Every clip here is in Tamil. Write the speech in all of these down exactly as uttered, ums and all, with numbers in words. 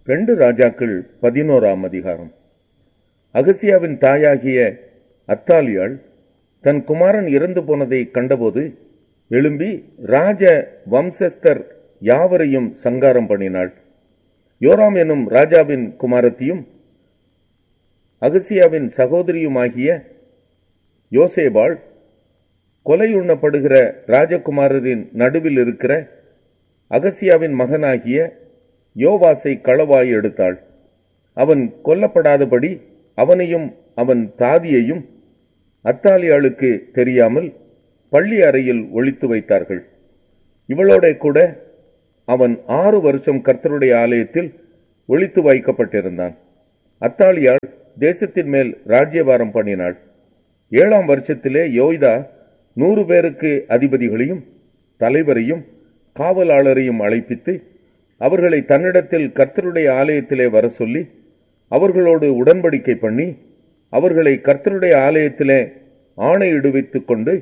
ரெண்டு ராஜாக்கள் பதினோராம் அதிகாரம். அகசியாவின் தாயாகிய அத்தாலியாள் தன் குமாரன் இறந்து போனதை கண்டபோது எழும்பி ராஜ வம்சஸ்தர் யாவரையும் சங்காரம் பண்ணினாள். யோராம் என்னும் ராஜாவின் குமாரத்தியும் அகசியாவின் சகோதரியுமாகிய யோசேபாள் கொலையுண்ணப்படுகிற ராஜகுமாரரின் நடுவில் இருக்கிற அகசியாவின் மகனாகிய யோவாசை களவாய் எடுத்தாள். அவன் கொல்லப்படாதபடி அவனையும் அவன் தாதியையும் அத்தாலியாளுக்கு தெரியாமல் பள்ளி அறையில் ஒளித்து வைத்தார்கள். இவளோட கூட அவன் ஆறு வருஷம் கர்த்தருடைய ஆலயத்தில் ஒளித்து வைக்கப்பட்டிருந்தான். அத்தாலியாள் தேசத்தின் மேல் ராஜ்யபாரம் பண்ணினாள். ஏழாம் வருஷத்திலே யோய்தா நூறு பேருக்கு அதிபதிகளையும் தலைவரையும் காவலாளரையும் அழைப்பித்து அவர்களை தன்னிடத்தில் கர்த்தருடைய ஆலயத்திலே வர சொல்லி அவர்களோடு உடன்படிக்கை பண்ணி அவர்களை கர்த்தருடைய ஆலயத்திலே ஆணையிடுவித்துக் கொண்டு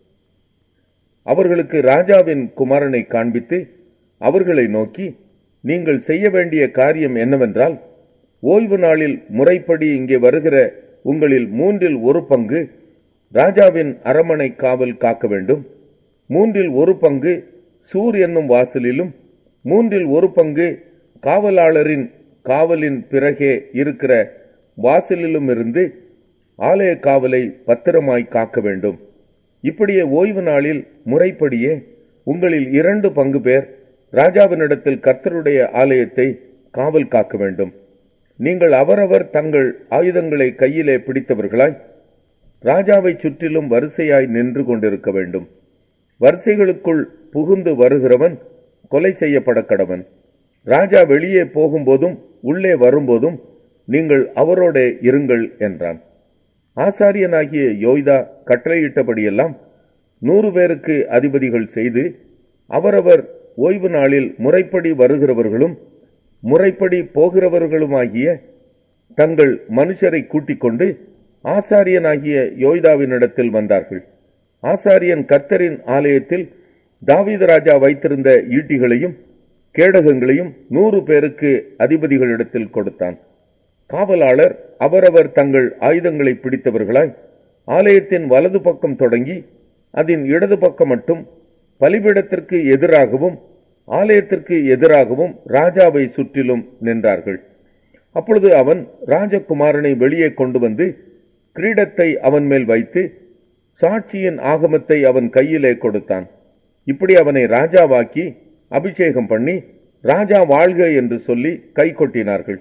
அவர்களுக்கு ராஜாவின் குமாரனை காண்பித்து அவர்களை நோக்கி, நீங்கள் செய்ய வேண்டிய காரியம் என்னவென்றால், ஓய்வு நாளில் முறைப்படி இங்கே வருகிற உங்களில் மூன்றில் ஒரு பங்கு ராஜாவின் அரமனை காவல் காக்க வேண்டும். மூன்றில் ஒரு பங்கு சூர் என்னும் வாசலிலும் மூன்றில் ஒரு பங்கு காவலாளரின் காவலின் பிறகே இருக்கிற வாசலிலும் இருந்து ஆலய காவலை பத்திரமாய் காக்க வேண்டும். இப்படியே ஓய்வு நாளில் முறைப்படியே உங்களில் இரண்டு பங்கு பேர் ராஜாவினிடத்தில் கர்த்தருடைய ஆலயத்தை காவல் காக்க வேண்டும். நீங்கள் அவரவர் தங்கள் ஆயுதங்களை கையிலே பிடித்தவர்களாய் ராஜாவை சுற்றிலும் வரிசையாய் நின்று கொண்டிருக்க வேண்டும். வரிசைகளுக்குள் புகுந்து வருகிறவன் கொலை செய்யப்பட கடவன். ராஜா வெளியே போகும்போதும் உள்ளே வரும்போதும் நீங்கள் அவரோட இருங்கள் என்றான். ஆசாரியனாகிய யோய்தா கட்டளையிட்டபடியெல்லாம் நூறு பேருக்கு அதிபதிகள் செய்து அவரவர் ஓய்வு நாளில் முறைப்படி வருகிறவர்களும் முறைப்படி போகிறவர்களுமாகிய தங்கள் மனுஷரை கூட்டிக் கொண்டு ஆசாரியனாகிய யோய்தாவினிடத்தில் வந்தார்கள். ஆசாரியன் கர்த்தரின் ஆலயத்தில் தாவீது ராஜா வைத்திருந்த ஈட்டிகளையும் கேடகங்களையும் நூறு பேருக்கு அதிபதிகளிடத்தில் கொடுத்தான். காவலாளர் அவரவர் தங்கள் ஆயுதங்களை பிடித்தவர்களாய் ஆலயத்தின் வலது பக்கம் தொடங்கி அதன் இடது பக்கம் மட்டும் பலிபீடத்திற்கு எதிராகவும் ஆலயத்திற்கு எதிராகவும் ராஜாவை சுற்றிலும் நின்றார்கள். அப்பொழுது அவன் ராஜகுமாரனை வெளியே கொண்டு வந்து கிரீடத்தை அவன் மேல் வைத்து சாட்சியின் ஆகமத்தை அவன் கையிலே கொடுத்தான். இப்படி அவனை ராஜாவாக்கி அபிஷேகம் பண்ணி ராஜா வாழ்க என்று சொல்லி கை கொட்டினார்கள்.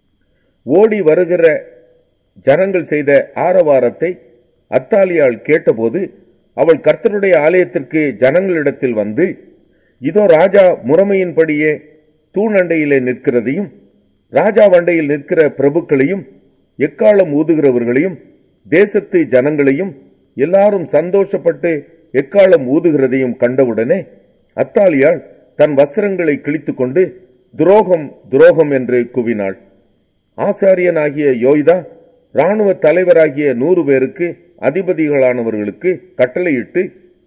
ஓடி வருகிற ஜனங்கள் செய்த ஆரவாரத்தை அத்தாலியாள் கேட்டபோது அவள் கர்த்தருடைய ஆலயத்திற்கு ஜனங்களிடத்தில் வந்து, இதோ ராஜா முறைமையின்படியே தூணண்டையிலே நிற்கிறதையும் ராஜா வண்டையில் நிற்கிற பிரபுக்களையும் எக்காலம் ஊதுகிறவர்களையும் தேசத்து ஜனங்களையும் எல்லாரும் சந்தோஷப்பட்டு எக்காலம் ஊதுகிறதையும் கண்டவுடனே அத்தாலியாள் தன் வஸ்திரங்களை கிழித்துக் கொண்டு துரோகம் துரோகம் என்று குவினாள். ஆசாரியனாகிய யோய்தா இராணுவ தலைவராகிய நூறு பேருக்கு அதிபதிகளானவர்களுக்கு கட்டளையிட்டு,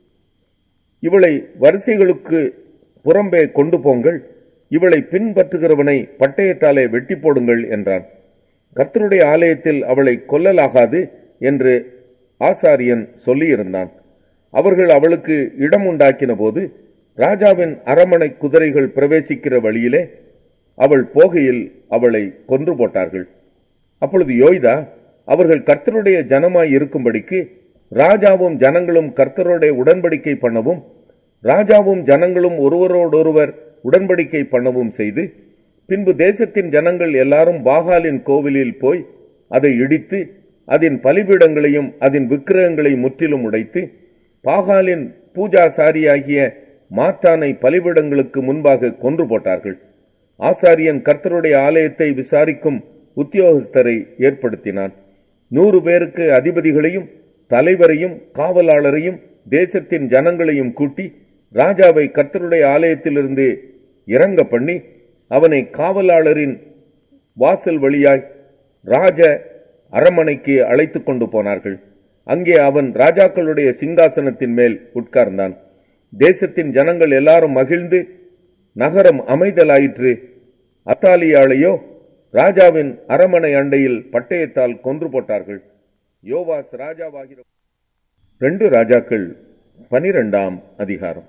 இவளை வரிசைகளுக்கு புறம்பே கொண்டு போங்கள், இவளை பின்பற்றுகிறவனை பட்டயத்தாலே வெட்டி போடுங்கள் என்றான். கர்த்தருடைய ஆலயத்தில் அவளை கொல்லலாகாது என்று ஆசாரியன் சொல்லியிருந்தான். அவர்கள் அவளுக்கு இடம் உண்டாக்கின போது ராஜாவின் அரமனை குதிரைகள் பிரவேசிக்கிற வழியிலே அவள் போகையில் அவளை கொன்று போட்டார்கள். அப்பொழுது யோய்தா அவர்கள் கர்த்தருடைய ஜனமாய் இருக்கும்படிக்கு ராஜாவும் ஜனங்களும் கர்த்தரோட உடன்படிக்கை பண்ணவும் ராஜாவும் ஜனங்களும் ஒருவரோடொருவர் உடன்படிக்கை பண்ணவும் செய்து, பின்பு தேசத்தின் ஜனங்கள் எல்லாரும் பாகாலின் கோவிலில் போய் அதை இடித்து அதன் பலிபீடங்களையும் அதன் விக்கிரகங்களை முற்றிலும் உடைத்து பாகாலின் பூஜாசாரியாகிய மாத்தானை பலிபீடங்களுக்கு முன்பாக கொன்று போட்டார்கள். ஆசாரியன் கர்த்தருடைய ஆலயத்தை விசாரிக்கும் உத்தியோகஸ்தரை ஏற்படுத்தினான். நூறு பேருக்கு அதிபதிகளையும் தலைவரையும் காவலாளரையும் தேசத்தின் ஜனங்களையும் கூட்டி ராஜாவை கர்த்தருடைய ஆலயத்திலிருந்து இறங்க பண்ணி அவனை காவலாளரின் வாசல் வழியாய் ராஜ அரமனைக்கு அழைத்து கொண்டு போனார்கள். அங்கே அவன் ராஜாக்களுடைய சிங்காசனத்தின் மேல் உட்கார்ந்தான். தேசத்தின் ஜனங்கள் எல்லாரும் மகிழ்ந்து நகரம் அமைதலாயிற்று. அத்தாலியாளையோ ராஜாவின் அரமனை அண்டையில் பட்டயத்தால் கொன்று போட்டார்கள். யோவாஸ் ராஜாவாகிற ரெண்டு ராஜாக்கள் பனிரெண்டாம் அதிகாரம்.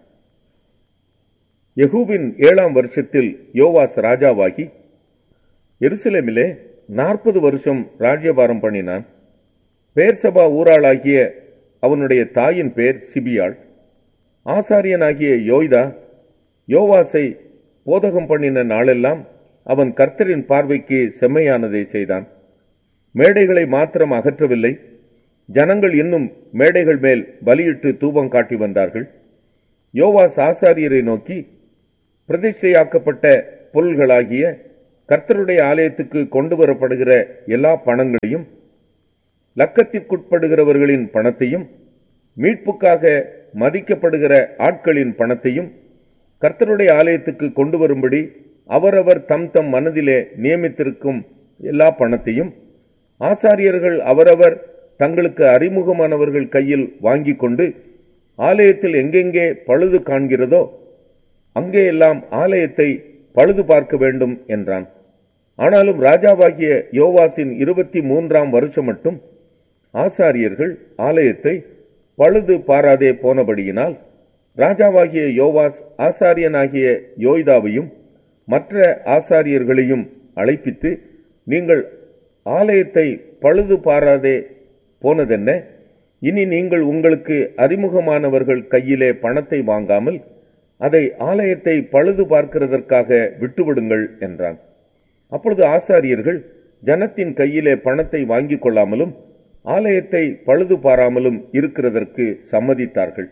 யெகூவின் ஏழாம் வருஷத்தில் யோவாஸ் ராஜாவாகி எருசலேமிலே நாற்பது வருஷம் ராஜ்யபாரம் பண்ணினான். பேர்சபா ஊராளாகிய அவனுடைய தாயின் பேர் சிபியாள். ஆசாரியனாகிய யோய்தா யோவாசை போதகம் பண்ணின நாளெல்லாம் அவன் கர்த்தரின் பார்வைக்கு செம்மையானதை செய்தான். மேடைகளை மாத்திரம் அகற்றவில்லை, ஜனங்கள் இன்னும் மேடைகள் மேல் பலியிட்டு தூபம் காட்டி வந்தார்கள். யோவாஸ் ஆசாரியரை நோக்கி, பிரதிஷ்டையாக்கப்பட்ட பொருள்களாகிய கர்த்தருடைய ஆலயத்துக்கு கொண்டு வரப்படுகிற எல்லா பணங்களையும், லக்கத்திற்குட்படுகிறவர்களின் பணத்தையும், மீட்புக்காக மதிக்கப்படுகிற ஆட்களின் பணத்தையும் கர்த்தருடைய ஆலயத்துக்கு கொண்டு வரும்படி அவரவர் தம் தம் மனதிலே நியமித்திருக்கும் எல்லா பணத்தையும் ஆசாரியர்கள் அவரவர் தங்களுக்கு அறிமுகமானவர்கள் கையில் வாங்கி கொண்டு ஆலயத்தில் எங்கெங்கே பழுது காண்கிறதோ அங்கே எல்லாம் ஆலயத்தை பழுது பார்க்க வேண்டும் என்றான். ஆனாலும் ராஜாவாகிய யோவாசின் இருபத்தி மூன்றாம் வருஷம் மட்டும் ஆசாரியர்கள் ஆலயத்தை பழுது பாராதே போனபடியினால் ராஜாவாகிய யோவாஸ் ஆசாரியனாகிய யோய்தாவையும் மற்ற ஆசாரியர்களையும் அழைப்பித்து, நீங்கள் ஆலயத்தை பழுது பாராதே போனதென்ன? இனி நீங்கள் உங்களுக்கு அறிமுகமானவர்கள் கையிலே பணத்தை வாங்காமல் அதை ஆலயத்தை பழுது பார்க்கிறதற்காக விட்டுவிடுங்கள் என்றான். அப்பொழுது ஆசாரியர்கள் ஜனத்தின் கையிலே பணத்தை வாங்கிக் கொள்ளாமலும் ஆலயத்தை பழுது பாராமலும் இருக்கிறதற்கு சம்மதித்தார்கள்.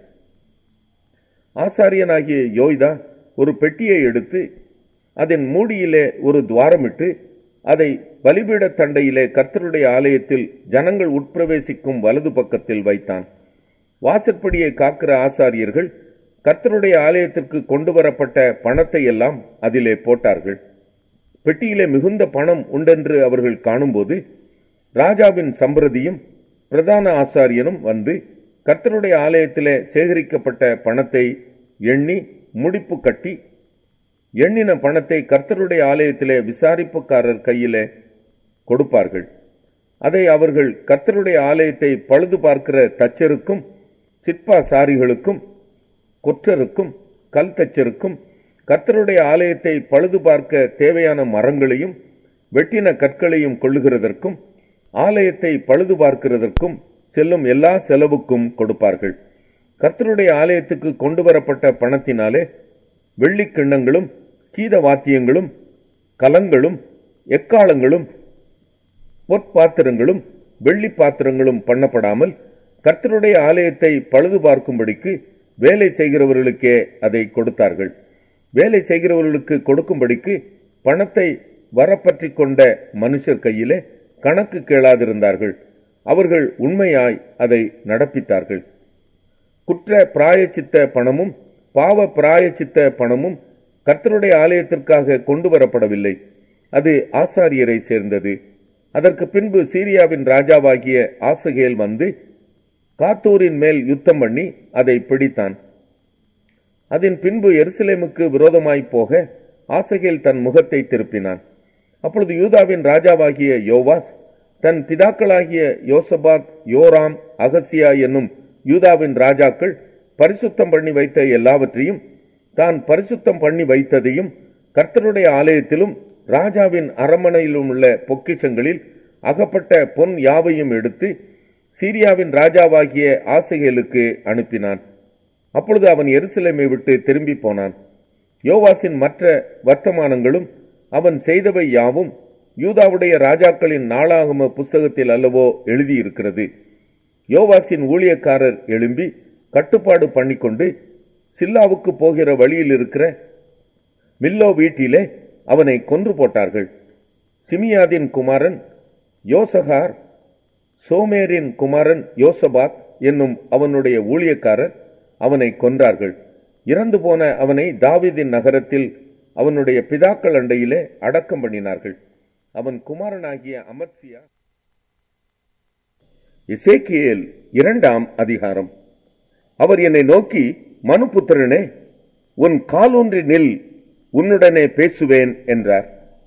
ஆசாரியனாகிய யோய்தா ஒரு பெட்டியை எடுத்து அதன் மூடியிலே ஒரு துவாரமிட்டு அதை பலிபீட தண்டையிலே கர்த்தருடைய ஆலயத்தில் ஜனங்கள் உட்பிரவேசிக்கும் வலது பக்கத்தில் வைத்தான். வாசற்படியை காக்கிற ஆசாரியர்கள் கர்த்தருடைய ஆலயத்திற்கு கொண்டு வரப்பட்ட பணத்தை எல்லாம் அதிலே போட்டார்கள். பெட்டியிலே மிகுந்த பணம் உண்டென்று அவர்கள் காணும்போது ராஜாவின் சம்பிரதியும் பிரதான ஆசாரியனும் வந்து கர்த்தருடைய ஆலயத்திலே சேகரிக்கப்பட்ட பணத்தை எண்ணி முடிப்பு கட்டி, எண்ணின பணத்தை கர்த்தருடைய ஆலயத்திலே விசாரிப்புக்காரர் கையிலே கொடுப்பார்கள். அதை அவர்கள் கர்த்தருடைய ஆலயத்தை பழுது பார்க்கிற தச்சருக்கும் சிற்பாசாரிகளுக்கும் கொற்றருக்கும் கல் தச்சருக்கும் கர்த்தருடைய ஆலயத்தை பழுது பார்க்க தேவையான மரங்களையும் வெட்டின கற்களையும் கொள்ளுகிறதற்கும் ஆலயத்தை பழுது பார்க்கிறதற்கும் செல்லும் எல்லா செலவுக்கும் கொடுப்பார்கள். கர்த்தருடைய ஆலயத்துக்கு கொண்டு வரப்பட்ட பணத்தினாலே வெள்ளி கிண்ணங்களும் கீத வாத்தியங்களும் கலங்களும் எக்காலங்களும் பொற்பாத்திரங்களும் வெள்ளி பாத்திரங்களும் பண்ணப்படாமல் கர்த்தருடைய ஆலயத்தை பழுது பார்க்கும்படிக்கு வேலை செய்கிறவர்களுக்கே அதை கொடுத்தார்கள். வேலை செய்கிறவர்களுக்கு கொடுக்கும்படிக்கு பணத்தை வரப்பற்றி கொண்ட மனுஷர் கையிலே கணக்கு கேளாதிருந்தார்கள். அவர்கள் உண்மையாய் அதை நடப்பித்தார்கள். குற்ற பிராயச்சித்த பணமும் பாவ பிராயச்சித்த பணமும் கர்த்தருடைய ஆலயத்திற்காக கொண்டு வரப்படவில்லை, அது ஆசாரியரை சேர்ந்தது. அதற்கு பின்பு சீரியாவின் ராஜாவாகிய ஆசகேல் வந்து காத்தூரின் மேல் யுத்தம் பண்ணி அதை பிடித்தான். அதன் பின்பு எருசலேமுக்கு விரோதமாய் போக ஆசகேல் தன் முகத்தை திருப்பினான். அப்பொழுது யூதாவின் ராஜாவாகிய யோவாஸ் தன் பிதாக்களாகிய யோசபாத், யோராம், அகசியா என்னும் யூதாவின் ராஜாக்கள் பரிசுத்தம் பண்ணி வைத்த எல்லாவற்றையும் தான் பரிசுத்தம் பண்ணி வைத்ததையும் கர்த்தருடைய ஆலயத்திலும் ராஜாவின் அரமனையிலும் உள்ள பொக்கிஷங்களில் அகப்பட்ட பொன் யாவையும் எடுத்து சீரியாவின் ராஜாவாகிய ஆசகேலுக்கு அனுப்பினான். அப்பொழுது அவன் எருசலேமை விட்டு திரும்பி போனான். யோவாசின் மற்ற வர்த்தமானங்களும் அவன் செய்தவை யாவும் யூதாவுடைய ராஜாக்களின் நாளாகம புஸ்தகத்தில் அல்லவோ எழுதியிருக்கிறது. யோவாசின் ஊழியக்காரர் எழும்பி கட்டுப்பாடு பண்ணிக்கொண்டு சில்லாவுக்கு போகிற வழியில் இருக்கிற மில்லோ வீட்டிலே அவனை கொன்று போட்டார்கள். சிமியாதின் குமாரன் யோசகார், சோமேரின் குமாரன் யோசபாத் என்னும் அவனுடைய ஊழியக்காரர் அவனை கொன்றார்கள். இறந்து போன அவனை தாவீதின் நகரத்தில் அவனுடைய பிதாக்கள் அண்டையிலே அடக்கம் பண்ணினார்கள். அவன் குமாரனாகிய அமத்சியா. எசேக்கியேல் இரண்டாம் அதிகாரம். அவர் என்னை நோக்கி, மனுபுத்திரனே, உன் காலூன்றி நில், உன்னுடனே பேசுவேன் என்றார்.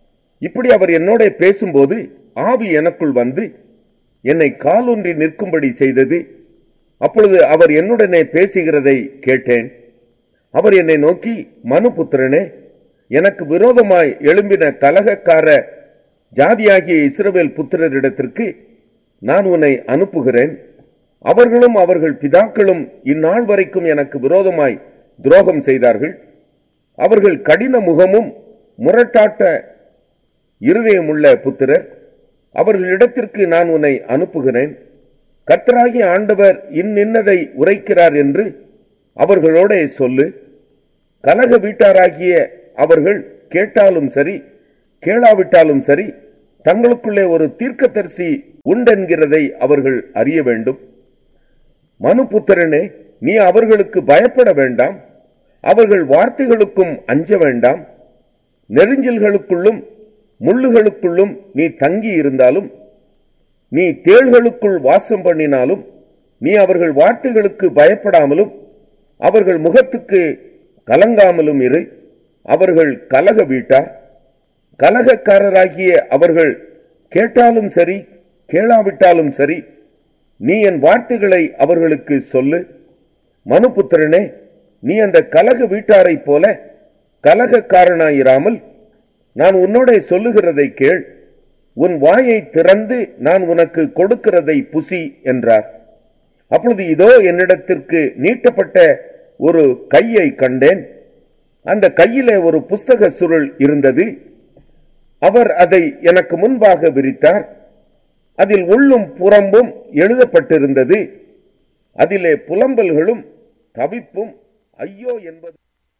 இப்படி அவர் என்னோட பேசும்போது ஆவி எனக்குள் வந்து என்னை காலூன்றி நிற்கும்படி செய்தது. அப்பொழுது அவர் என்னுடனே பேசுகிறதை கேட்டேன். அவர் என்னை நோக்கி, மனுபுத்திரனே, எனக்கு விரோதமாய் எழும்பின கலகக்கார ஜாதியாகிய இஸ்ரவேல் புத்திரரிடத்திற்கு நான் உன்னை அனுப்புகிறேன். அவர்களும் அவர்கள் பிதாக்களும் இந்நாள் வரைக்கும் எனக்கு விரோதமாய் துரோகம் செய்தார்கள். அவர்கள் கடின முகமும் முரட்டாட்ட இருதயமுள்ள புத்திரர். அவர்களிடத்திற்கு நான் உன்னை அனுப்புகிறேன். கர்த்தராகிய ஆண்டவர் இன்னின்னதை உரைக்கிறார் என்று அவர்களோட சொல்லு. கலக வீட்டாராகிய அவர்கள் கேட்டாலும் சரி கேளாவிட்டாலும் சரி, தங்களுக்குள்ளே ஒரு தீர்க்கதரிசி உண்டென்கிறதை அவர்கள் அறிய வேண்டும். மனுபுத்திரனே, நீ அவர்களுக்கு பயப்பட வேண்டாம். அவர்கள் வார்த்தைகளுக்கும் அஞ்ச வேண்டாம். நெருஞ்சில்களுக்குள்ளும் முள்ளுகளுக்குள்ளும் நீ தங்கி இருந்தாலும், நீ தேள்களுக்குள் வாசம் பண்ணினாலும், நீ அவர்கள் வார்த்தைகளுக்கு பயப்படாமலும் அவர்கள் முகத்துக்கு கலங்காமலும் இரு. அவர்கள் கலக வீட்டார். கலகக்காரராகிய அவர்கள் கேட்டாலும் சரி கேளாவிட்டாலும் சரி, நீ என் வார்த்தைகளை அவர்களுக்கு சொல்லு. மனுபுத்திரனே, நீ அந்த கலக வீட்டாரை போல கலகக்காரனாயிராமல் நான் உன்னோட சொல்லுகிறதை கேள். உன் வாயை திறந்து நான் உனக்கு கொடுக்கிறதை புசி என்றார். அப்பொழுது இதோ என்னிடத்திற்கு நீட்டப்பட்ட ஒரு கையை கண்டேன். அந்த கையிலே ஒரு புஸ்தக சுருள் இருந்தது. அவர் அதை எனக்கு முன்பாக விரித்தார். அதில் உள்ளும் புறம்பும் எழுதப்பட்டிருந்தது. அதிலே புலம்பல்களும் தவிப்பும் ஐயோ என்பது.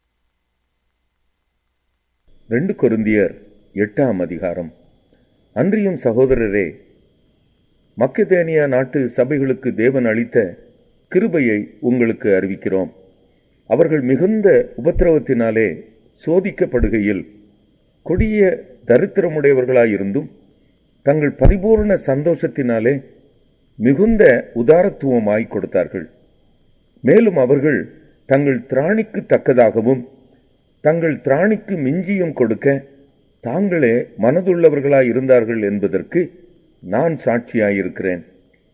ரெண்டு கொரிந்தியர் எட்டாம் அதிகாரம். அன்றியும் சகோதரரே, மக்கெதோனியா நாட்டு சபைகளுக்கு தேவன் அளித்த கிருபையை உங்களுக்கு அறிவிக்கிறோம். அவர்கள் மிகுந்த உபத்திரவத்தினாலே சோதிக்கப்படுகையில் கொடிய தரித்திரமுடையவர்களாயிருந்தும் தங்கள் பரிபூர்ண சந்தோஷத்தினாலே மிகுந்த உதாரத்துவமாய் கொடுத்தார்கள். மேலும் அவர்கள் தங்கள் திராணிக்கு தக்கதாகவும் தங்கள் திராணிக்கு மிஞ்சியும் கொடுக்க தாங்களே மனதுள்ளவர்களாய் இருந்தார்கள் என்பதற்கு நான் சாட்சியாயிருக்கிறேன்.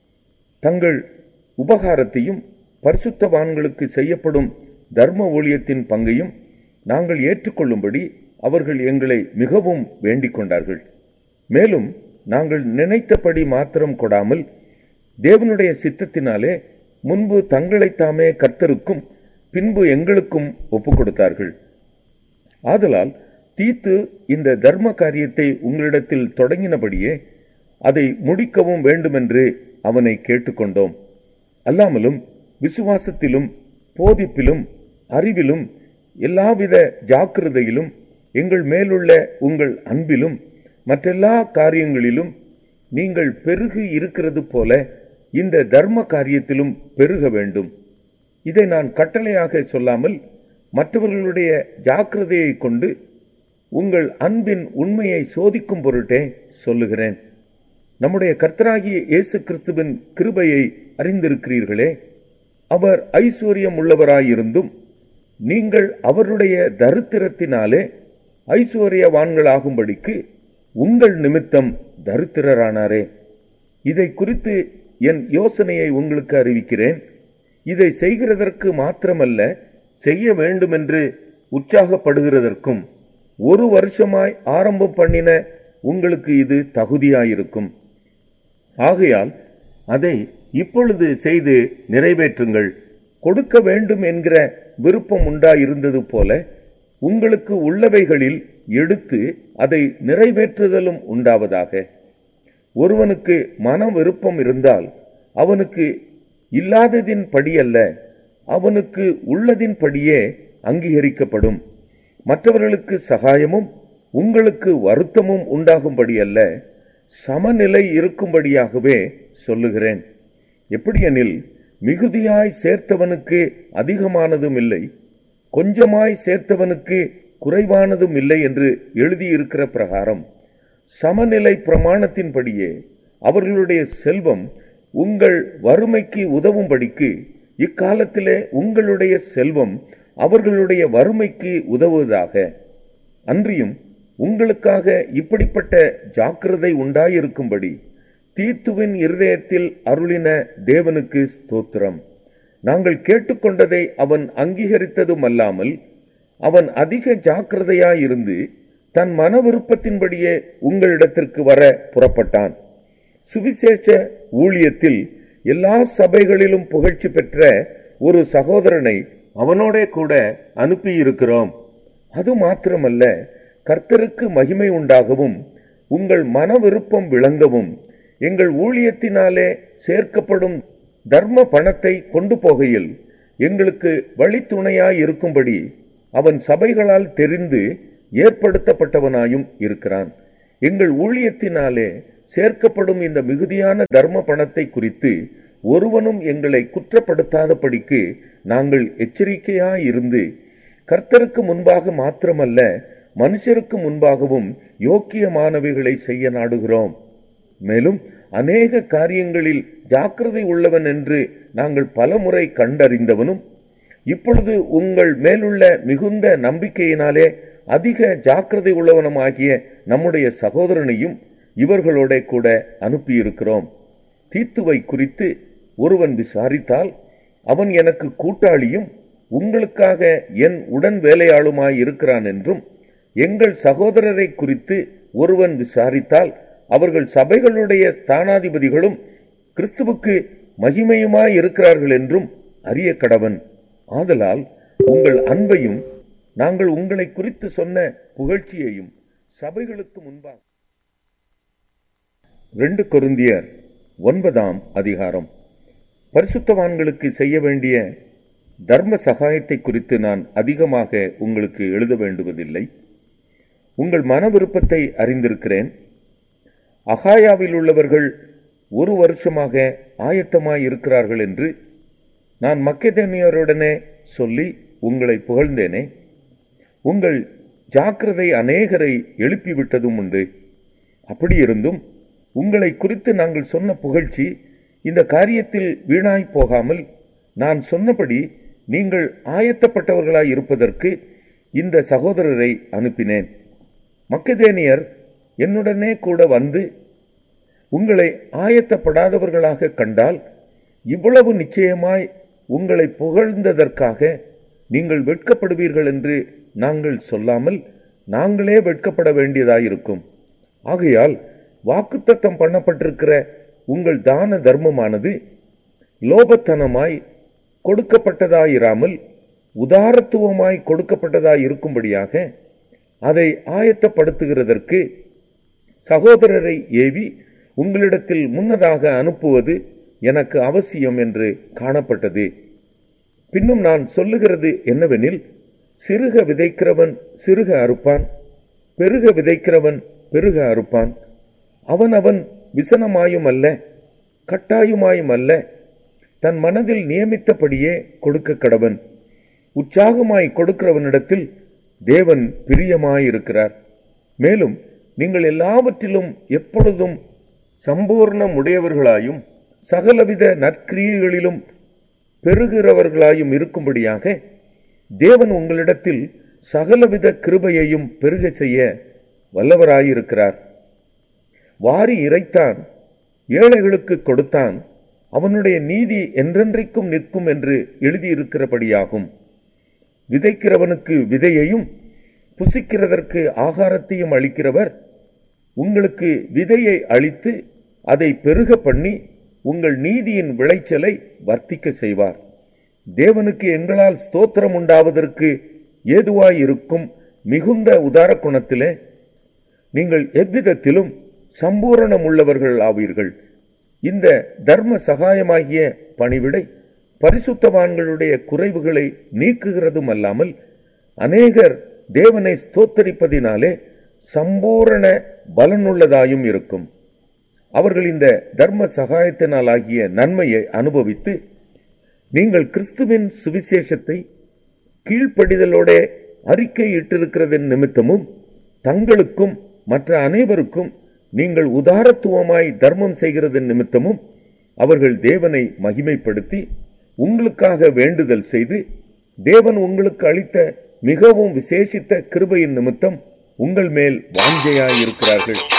தங்கள் உபகாரத்தையும் பரிசுத்தவான்களுக்கு செய்யப்படும் தர்ம ஊழியத்தின் பங்கையும் நாங்கள் ஏற்றுக்கொள்ளும்படி அவர்கள் எங்களை மிகவும் வேண்டிக் கொண்டார்கள். மேலும் நாங்கள் நினைத்தபடி மாத்திரம் கொடாமல் தேவனுடைய சித்தத்தினாலே முன்பு தங்களைத்தாமே கர்த்தருக்கும் பின்பு எங்களுக்கும் ஒப்புக் கொடுத்தார்கள். ஆதலால் தீத்து இந்த தர்ம காரியத்தை உங்களிடத்தில் தொடங்கினபடியே அதை முடிக்கவும் வேண்டுமென்று அவனை கேட்டுக்கொண்டோம். அல்லாமலும் விசுவாசத்திலும் போதிப்பிலும் அறிவிலும் எல்லாவித ஜாக்கிரதையிலும் எங்கள் மேலுள்ள உங்கள் அன்பிலும் மற்றெல்லா காரியங்களிலும் நீங்கள் பெருகி இருக்கிறது போல இந்த தர்ம காரியத்திலும் பெருக வேண்டும். இதை நான் கட்டளையாக சொல்லாமல் மற்றவர்களுடைய ஜாக்கிரதையை கொண்டு உங்கள் அன்பின் உண்மையை சோதிக்கும் பொருட்டே சொல்லுகிறேன். நம்முடைய கர்த்தராகிய இயேசு கிறிஸ்துவின் கிருபையை அறிந்திருக்கிறீர்களே. அவர் ஐஸ்வர்யம் உள்ளவராயிருந்தும் நீங்கள் அவருடைய தரித்திரத்தினாலே ஐஸ்வர்யவான்களாகும்படிக்கு உங்கள் நிமித்தம் தரித்திரரானாரே. இதை குறித்து என் யோசனையை உங்களுக்கு அறிவிக்கிறேன். இதை செய்கிறதற்கு மாத்திரமல்ல, செய்ய வேண்டுமென்று உற்சாகப்படுகிறதற்கும் ஒரு வருஷமாய் ஆரம்பம் பண்ணின உங்களுக்கு இது தகுதியாயிருக்கும். ஆகையால் அதை இப்பொழுது செய்து நிறைவேற்றுங்கள். கொடுக்க வேண்டும் என்கிற விருப்பம் உண்டாயிருந்தது போல உங்களுக்கு உள்ளவைகளில் எடுத்து அதை நிறைவேற்றுதலும் உண்டாவதாக. ஒருவனுக்கு மன விருப்பம் இருந்தால் அவனுக்கு இல்லாததின் படியல்ல, அவனுக்கு உள்ளதின் படியே அங்கீகரிக்கப்படும். மற்றவர்களுக்கு சகாயமும் உங்களுக்கு வருத்தமும் உண்டாகும்படி அல்ல, சமநிலை இருக்கும்படியாகவே சொல்லுகிறேன். எப்படியெனில், மிகுதியாய் சேர்த்தவனுக்கு அதிகமானதும் இல்லை, கொஞ்சமாய் சேர்த்தவனுக்கு குறைவானதும் இல்லை என்று எழுதியிருக்கிற பிரகாரம் சமநிலை பிரமாணத்தின்படியே அவர்களுடைய செல்வம் உங்கள் வறுமைக்கு உதவும்படிக்கு இக்காலத்திலே உங்களுடைய செல்வம் அவர்களுடைய வறுமைக்கு உதவுவதாக. அன்றியும் உங்களுக்காக இப்படிப்பட்ட ஜாக்கிரதை உண்டாயிருக்கும்படி தீத்துவின் இருதயத்தில் அருளின தேவனுக்கு ஸ்தோத்திரம். நாங்கள் கேட்டுக்கொண்டதை அவன் அங்கீகரித்ததும் அல்லாமல் அவன் அதிக ஜாக்கிரதையாயிருந்து தன் மன விருப்பத்தின்படியே உங்களிடத்திற்கு வர புறப்பட்டான். சுவிசேஷ ஊழியத்தில் எல்லா சபைகளிலும் புகழ்ச்சி பெற்ற ஒரு சகோதரனை அவனோட கூட அனுப்பியிருக்கிறோம். அது மாத்திரமல்ல, கர்த்தருக்கு மகிமை உண்டாகவும் உங்கள் மன விருப்பம் விளங்கவும் எங்கள் ஊழியத்தினாலே சேர்க்கப்படும் தர்ம பணத்தை கொண்டு போகையில் எங்களுக்கு வழித்துணையாயிருக்கும்படி அவன் சபைகளால் தெரிந்து ஏற்படுத்தப்பட்டவனாயும் இருக்கிறான். எங்கள் ஊழியத்தினாலே சேர்க்கப்படும் இந்த மிகுதியான தர்ம பணத்தை குறித்து ஒருவனும் எங்களை குற்றப்படுத்தாதபடிக்கு நாங்கள் எச்சரிக்கையாயிருந்து கர்த்தருக்கு முன்பாக மாத்திரமல்ல மனுஷருக்கு முன்பாகவும் யோக்கியமானவைகளை செய்ய நாடுகிறோம். மேலும் அநேக காரியங்களில் ஜாக்கிரதை உள்ளவன் என்று நாங்கள் பலமுறை கண்டறிந்தவனும் இப்பொழுது உங்கள் மேலுள்ள மிகுந்த நம்பிக்கையினாலே அதிக ஜாக்கிரதை உள்ளவனுமாகிய நம்முடைய சகோதரனையும் இவர்களோட கூட அனுப்பியிருக்கிறோம். தீத்துவை குறித்து ஒருவன் விசாரித்தால் அவன் எனக்கு கூட்டாளியும் உங்களுக்காக என் உடன் வேலையாளுமாய் இருக்கிறான் என்றும், எங்கள் சகோதரரை குறித்து ஒருவன் விசாரித்தால் அவர்கள் சபைகளுடைய ஸ்தானாதிபதிகளும் கிறிஸ்துவுக்கு மகிமையுமாய் இருக்கிறார்கள் என்றும் அறிய கடவன். ஆதலால் உங்கள் அன்பையும் நாங்கள் உங்களை குறித்து சொன்ன புகழ்ச்சியையும் சபைகளுக்கு முன்பாக. ரெண்டு கொரிந்தியர் ஒன்பதாம் அதிகாரம். பரிசுத்தவான்களுக்கு செய்ய வேண்டிய தர்ம சகாயத்தை குறித்து நான் அதிகமாக உங்களுக்கு எழுத வேண்டுவதில்லை. உங்கள் மன விருப்பத்தை அறிந்திருக்கிறேன். அகாயாவில் உள்ளவர்கள் ஒரு வருஷமாக ஆயத்தமாய் இருக்கிறார்கள் என்று நான் மக்கெதோனியருடனே சொல்லி உங்களை புகழ்ந்தேனே. உங்கள் ஜாக்கிரதை அநேகரை எழுப்பிவிட்டதும் உண்டு. அப்படியிருந்தும் உங்களை குறித்து நாங்கள் சொன்ன புகழ்ச்சி இந்த காரியத்தில் வீணாய் போகாமல் நான் சொன்னபடி நீங்கள் ஆயத்தப்பட்டவர்களாய் இருப்பதற்கு இந்த சகோதரரை அனுப்பினேன். மக்கெதோனியர் என்னுடனே கூட வந்து உங்களை ஆயத்தப்படாதவர்களாக கண்டால் இவ்வளவு நிச்சயமாய் உங்களை புகழ்ந்ததற்காக நீங்கள் வெட்கப்படுவீர்கள் என்று நாங்கள் சொல்லாமல் நாங்களே வெட்கப்பட வேண்டியதாயிருக்கும். ஆகையால் வாக்குத்தத்தம் பண்ணப்பட்டிருக்கிற உங்கள் தான தர்மமானது லோபத்தனமாய் கொடுக்கப்பட்டதாயிராமல் உதாரத்துவமாய் கொடுக்கப்பட்டதாய் இருக்கும்படியாக அதை ஆயத்தப்படுத்துகிறதற்கு சகோதரரை ஏவி உங்களிடத்தில் முன்னதாக அனுப்புவது எனக்கு அவசியம் என்று காணப்பட்டது. பின்னும் நான் சொல்லுகிறது என்னவெனில், சிறுக விதைக்கிறவன் சிறுக அறுப்பான், பெருக விதைக்கிறவன் பெருக அறுப்பான். அவன் அவன் விசனமாயும் அல்ல கட்டாயுமாயும் அல்ல தன் மனதில் நியமித்தபடியே கொடுக்க கடவன். உற்சாகமாய் கொடுக்கிறவனிடத்தில் தேவன் பிரியமாயிருக்கிறார். மேலும் நீங்கள் எல்லாவற்றிலும் எப்பொழுதும் சம்பூர்ணம் உடையவர்களாயும் சகலவித நற்கிரியைகளிலும் பெருகிறவர்களாயும் இருக்கும்படியாக தேவன் உங்களிடத்தில் சகலவித கிருபையையும் பெருக செய்ய வல்லவராயிருக்கிறார். வாரி இறைத்தான், ஏழைகளுக்கு கொடுத்தான், அவனுடைய நீதி என்றென்றைக்கும் நிற்கும் என்று எழுதியிருக்கிறபடியாகும். விதைக்கிறவனுக்கு விதையையும் புசிக்கிறதற்கு ஆகாரத்தையும் அளிக்கிறவர் உங்களுக்கு விதையை அளித்து அதை பெருக பண்ணி உங்கள் நீதியின் விளைச்சலை வர்த்திக்க செய்வார். தேவனுக்கு எங்களால் ஸ்தோத்திரம் உண்டாவதற்கு ஏதுவாயிருக்கும் மிகுந்த உதார குணத்திலே நீங்கள் எவ்விதத்திலும் சம்பூரணம் உள்ளவர்கள் ஆவீர்கள். இந்த தர்ம சகாயமாகிய பணிவிடை பரிசுத்தவான்களுடைய குறைவுகளை நீக்குகிறதும் அல்லாமல் அநேகர் தேவனை ஸ்தோத்தரிப்பதினாலே சம்பூரண பலனுள்ளதாயும் இருக்கும். அவர்கள் இந்த தர்ம சகாயத்தினால் ஆகிய நன்மையை அனுபவித்து நீங்கள் கிறிஸ்துவின் சுவிசேஷத்தை கீழ்ப்படிதலோட அறிக்கை இட்டிருக்கிறதன் நிமித்தமும் தங்களுக்கும் மற்ற அனைவருக்கும் நீங்கள் உதாரத்துவமாய் தர்மம் செய்கிறதன் நிமித்தமும் அவர்கள் தேவனை மகிமைப்படுத்தி உங்களுக்காக வேண்டுதல் செய்து தேவன் உங்களுக்கு அளித்த மிகவும் விசேஷித்த கிருபையின் நிமித்தம் உங்கள் மேல் வாஞ்சையாயிருக்கிறார்கள்.